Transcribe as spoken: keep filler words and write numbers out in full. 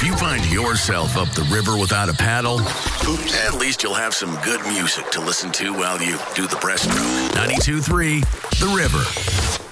you find yourself up the river without a paddle, at least you'll have some good music to listen to while you do the breaststroke. ninety-two point three The River.